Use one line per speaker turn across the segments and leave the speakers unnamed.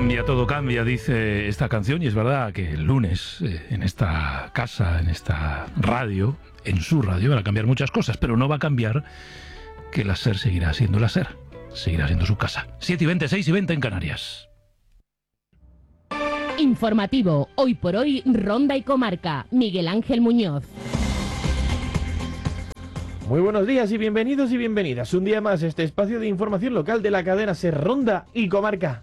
Todo cambia, dice esta canción, y es verdad que el lunes en esta casa, en esta radio, en su radio, van a cambiar muchas cosas, pero no va a cambiar que la SER seguirá siendo la SER, seguirá siendo su casa. 7:20, 6:20 en Canarias.
Informativo, hoy por hoy, Ronda y Comarca, Miguel Ángel Muñoz.
Muy buenos días y bienvenidos y bienvenidas un día más a este espacio de información local de la cadena SER Ronda y Comarca.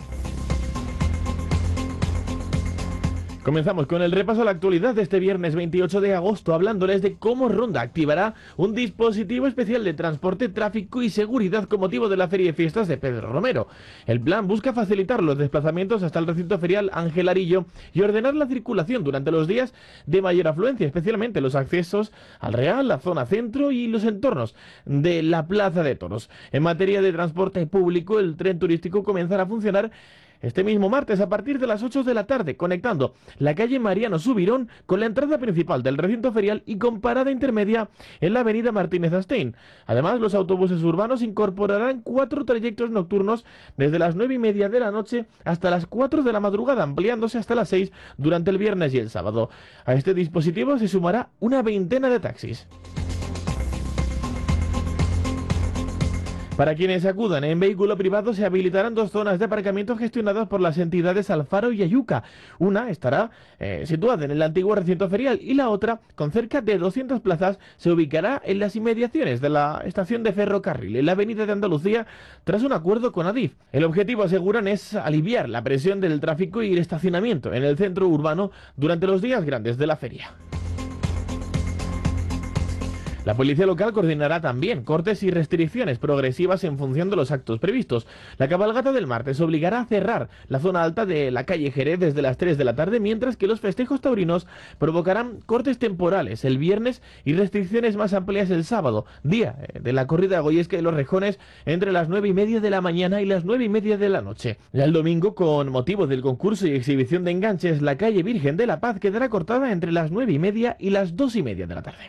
Comenzamos con el repaso a la actualidad de este viernes 28 de agosto, hablándoles de cómo Ronda activará un dispositivo especial de transporte, tráfico y seguridad con motivo de la Feria de Fiestas de Pedro Romero. El plan busca facilitar los desplazamientos hasta el recinto ferial Ángel Arillo y ordenar la circulación durante los días de mayor afluencia, especialmente los accesos al Real, la zona centro y los entornos de la Plaza de Toros. En materia de transporte público, el tren turístico comenzará a funcionar este mismo martes a partir de las 8 de la tarde, conectando la calle Mariano Subirón con la entrada principal del recinto ferial y con parada intermedia en la avenida Martínez Astein. Además, los autobuses urbanos incorporarán 4 trayectos nocturnos desde las 9:30 de la noche hasta las 4 de la madrugada, ampliándose hasta las 6 durante el viernes y el sábado. A este dispositivo se sumará una veintena de taxis. Para quienes acudan en vehículo privado se habilitarán 2 zonas de aparcamiento gestionadas por las entidades Alfaro y Ayuca. Una estará situada en el antiguo recinto ferial y la otra, con cerca de 200 plazas, se ubicará en las inmediaciones de la estación de ferrocarril en la avenida de Andalucía tras un acuerdo con Adif. El objetivo, aseguran, es aliviar la presión del tráfico y el estacionamiento en el centro urbano durante los días grandes de la feria. La policía local coordinará también cortes y restricciones progresivas en función de los actos previstos. La cabalgata del martes obligará a cerrar la zona alta de la calle Jerez desde las 3 de la tarde, mientras que los festejos taurinos provocarán cortes temporales el viernes y restricciones más amplias el sábado, día de la corrida goyesca de los Rejones, entre las 9:30 de la mañana y las 9:30 de la noche. Ya el domingo, con motivo del concurso y exhibición de enganches, la calle Virgen de la Paz quedará cortada entre las 9:30 y las 2:30 de la tarde.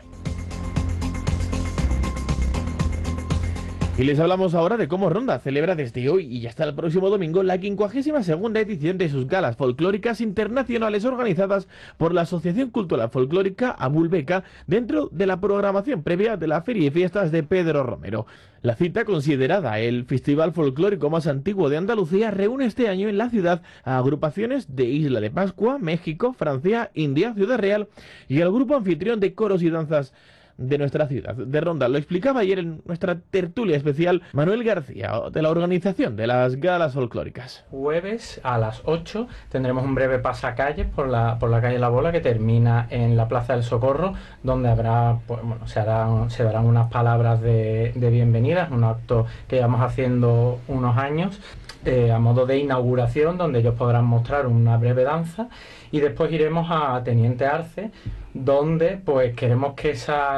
Y les hablamos ahora de cómo Ronda celebra desde hoy y hasta el próximo domingo la 52ª edición de sus galas folclóricas internacionales organizadas por la Asociación Cultural Folclórica Abulbeca dentro de la programación previa de la Feria y Fiestas de Pedro Romero. La cita, considerada el festival folclórico más antiguo de Andalucía, reúne este año en la ciudad a agrupaciones de Isla de Pascua, México, Francia, India, Ciudad Real y el grupo anfitrión de coros y danzas de nuestra ciudad, de Ronda. Lo explicaba ayer en nuestra tertulia especial Manuel García, de la organización de las galas folclóricas.
Jueves a las 8 tendremos un breve pasacalles por la calle La Bola, que termina en la Plaza del Socorro, donde habrá, pues, bueno, se darán unas palabras de bienvenida, un acto que llevamos haciendo unos años, a modo de inauguración, donde ellos podrán mostrar una breve danza, y después iremos a Teniente Arce, donde pues queremos que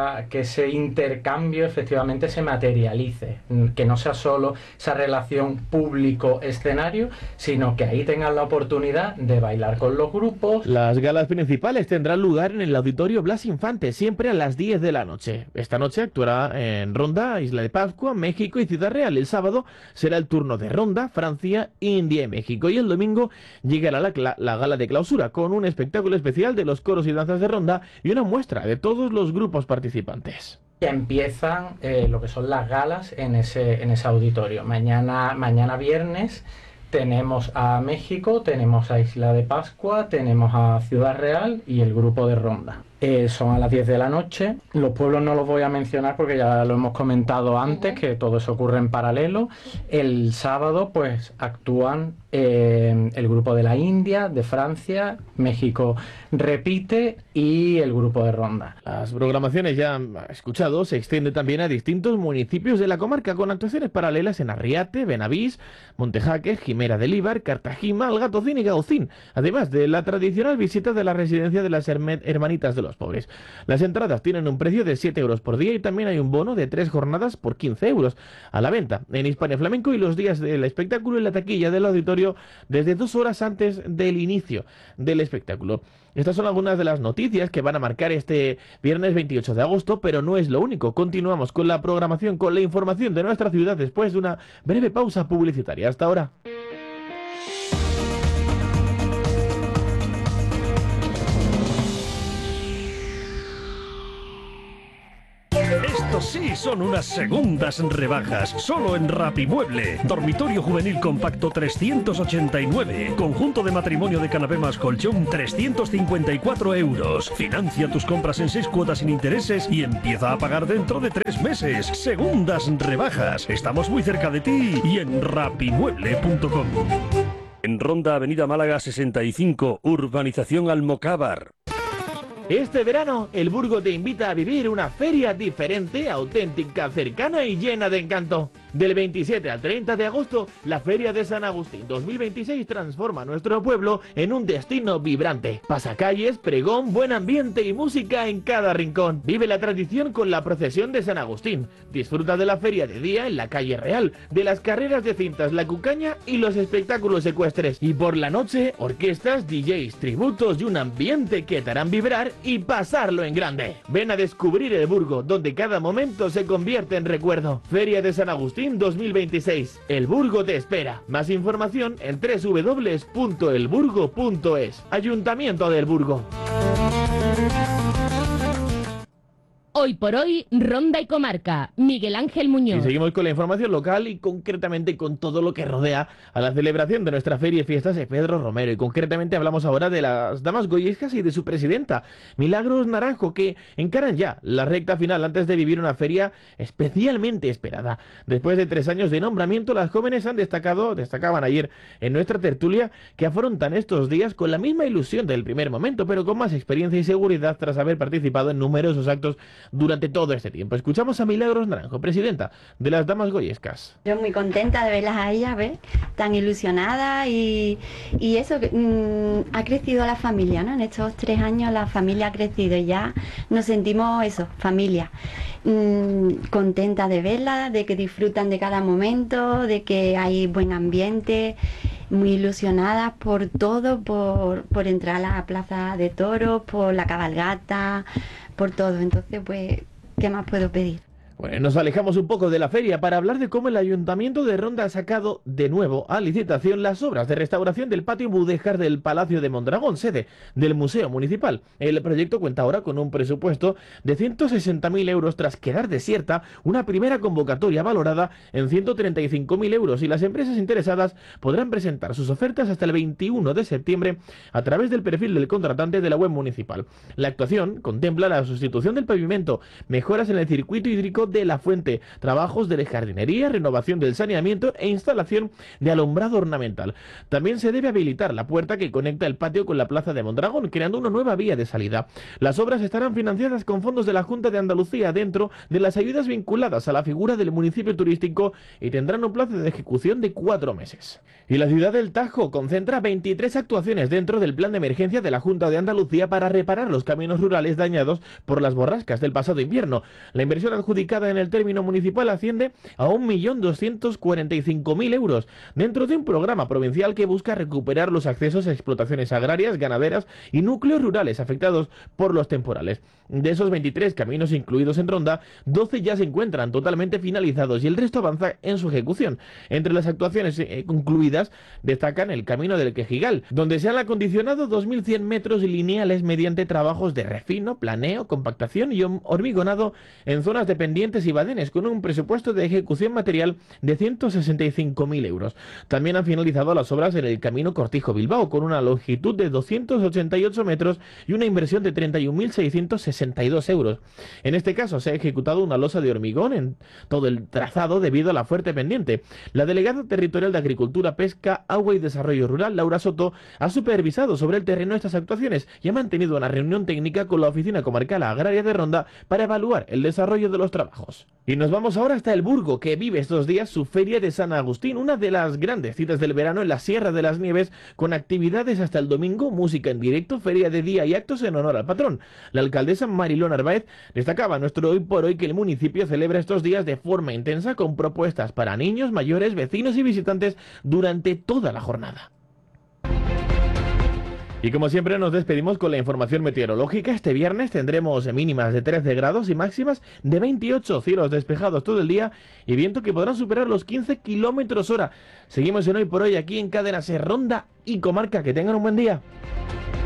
ese intercambio efectivamente se materialice, que no sea solo esa relación público-escenario, sino que ahí tengan la oportunidad de bailar con los grupos.
Las galas principales tendrán lugar en el Auditorio Blas Infante, siempre a las 10 de la noche. Esta noche actuará en Ronda, Isla de Pascua, México y Ciudad Real. El sábado será el turno de Ronda, Francia, India y México. Y el domingo llegará la gala de clausura, con un espectáculo especial de los coros y danzas de Ronda y una muestra de todos los grupos participantes.
Ya empiezan lo que son las galas en ese auditorio. Mañana viernes tenemos a México, tenemos a Isla de Pascua, tenemos a Ciudad Real y el grupo de Ronda. Son a las 10 de la noche. Los pueblos no los voy a mencionar porque ya lo hemos comentado antes, que todo eso ocurre en paralelo. El sábado pues actúan el grupo de la India, de Francia, México repite y el grupo de Ronda.
Las programaciones, ya escuchado, se extienden también a distintos municipios de la comarca, con actuaciones paralelas en Arriate, Benavís, Montejaque, Jimera del Íbar, Cartagena, Algatocín y Gaucín, además de la tradicional visita de la residencia de las Hermanitas de los Pobres. Las entradas tienen un precio de 7 euros por día y también hay un bono de 3 jornadas por 15 euros a la venta en Hispania Flamenco y los días del espectáculo en la taquilla del auditorio desde 2 horas antes del inicio del espectáculo. Estas son algunas de las noticias que van a marcar este viernes 28 de agosto, pero no es lo único. Continuamos con la programación, con la información de nuestra ciudad después de una breve pausa publicitaria. Hasta ahora.
Esto sí son unas segundas rebajas. Solo en Rapimueble. Dormitorio juvenil compacto 389. Conjunto de matrimonio de canapé más colchón 354 euros. Financia tus compras en 6 cuotas sin intereses y empieza a pagar dentro de 3 meses. Segundas rebajas. Estamos muy cerca de ti y en rapimueble.com. En Ronda Avenida Málaga 65, Urbanización Almocávar.
Este verano, el Burgo te invita a vivir una feria diferente, auténtica, cercana y llena de encanto. Del 27 al 30 de agosto, la Feria de San Agustín 2026 transforma nuestro pueblo en un destino vibrante. Pasacalles, pregón, buen ambiente y música en cada rincón. Vive la tradición con la procesión de San Agustín. Disfruta de la feria de día en la calle Real, de las carreras de cintas, la cucaña y los espectáculos ecuestres. Y por la noche, orquestas, DJs, tributos y un ambiente que te harán vibrar y pasarlo en grande. Ven a descubrir el Burgo, donde cada momento se convierte en recuerdo. Feria de San Agustín 2026. El Burgo te espera. Más información en www.elburgo.es. Ayuntamiento del Burgo.
Hoy por hoy, Ronda y Comarca. Miguel Ángel
Y
Muñoz.
seguimos con la información local y concretamente con todo lo que rodea a la celebración de nuestra Feria y Fiestas de Pedro Romero. Y concretamente hablamos ahora de las Damas Goyescas y de su presidenta, Milagros Naranjo, que encaran ya la recta final antes de vivir una feria especialmente esperada. Después de 3 años de nombramiento, las jóvenes destacaban ayer en nuestra tertulia, que afrontan estos días con la misma ilusión del primer momento, pero con más experiencia y seguridad tras haber participado en numerosos actos durante todo este tiempo. Escuchamos a Milagros Naranjo, presidenta de las Damas Goyescas.
Yo muy contenta de verlas a ellas, ¿ves? Tan ilusionadas y eso, ha crecido la familia, ¿no? En estos 3 años la familia ha crecido y ya nos sentimos eso, familia. Contenta de verlas, de que disfrutan de cada momento, de que hay buen ambiente, muy ilusionadas por todo, por entrar a la plaza de toros, por la cabalgata, por todo. Entonces, pues, ¿qué más puedo pedir?
Bueno, nos alejamos un poco de la feria para hablar de cómo el Ayuntamiento de Ronda ha sacado de nuevo a licitación las obras de restauración del patio mudéjar del Palacio de Mondragón, sede del Museo Municipal. El proyecto cuenta ahora con un presupuesto de 160.000 euros tras quedar desierta una primera convocatoria valorada en 135.000 euros y las empresas interesadas podrán presentar sus ofertas hasta el 21 de septiembre a través del perfil del contratante de la web municipal. La actuación contempla la sustitución del pavimento, mejoras en el circuito hídrico de la fuente, trabajos de jardinería, renovación del saneamiento e instalación de alumbrado ornamental. También se debe habilitar la puerta que conecta el patio con la plaza de Mondragón, creando una nueva vía de salida. Las obras estarán financiadas con fondos de la Junta de Andalucía dentro de las ayudas vinculadas a la figura del municipio turístico y tendrán un plazo de ejecución de 4 meses. Y la ciudad del Tajo concentra 23 actuaciones dentro del plan de emergencia de la Junta de Andalucía para reparar los caminos rurales dañados por las borrascas del pasado invierno. La inversión adjudicada en el término municipal asciende a 1.245.000 euros dentro de un programa provincial que busca recuperar los accesos a explotaciones agrarias, ganaderas y núcleos rurales afectados por los temporales. De esos 23 caminos incluidos en Ronda, 12 ya se encuentran totalmente finalizados y el resto avanza en su ejecución. Entre las actuaciones concluidas destacan el camino del Quejigal, donde se han acondicionado 2.100 metros lineales mediante trabajos de refino, planeo, compactación y hormigonado en zonas dependientes y badenes, con un presupuesto de ejecución material de 165.000 euros. También han finalizado las obras en el camino Cortijo-Bilbao, con una longitud de 288 metros y una inversión de 31.662 euros. En este caso se ha ejecutado una losa de hormigón en todo el trazado debido a la fuerte pendiente. La delegada territorial de Agricultura, Pesca, Agua y Desarrollo Rural, Laura Soto, ha supervisado sobre el terreno estas actuaciones y ha mantenido una reunión técnica con la Oficina Comarcal Agraria de Ronda para evaluar el desarrollo de los trabajos. Y nos vamos ahora hasta el Burgo, que vive estos días su Feria de San Agustín, una de las grandes citas del verano en la Sierra de las Nieves, con actividades hasta el domingo, música en directo, feria de día y actos en honor al patrón. La alcaldesa Mariló Narváez destacaba nuestro Hoy por Hoy que el municipio celebra estos días de forma intensa con propuestas para niños, mayores, vecinos y visitantes durante toda la jornada. Y como siempre nos despedimos con la información meteorológica. Este viernes tendremos mínimas de 13 grados y máximas de 28, cielos despejados todo el día y viento que podrán superar los 15 kilómetros hora. Seguimos en Hoy por Hoy aquí en Cadena Ser, Ronda y Comarca. Que tengan un buen día.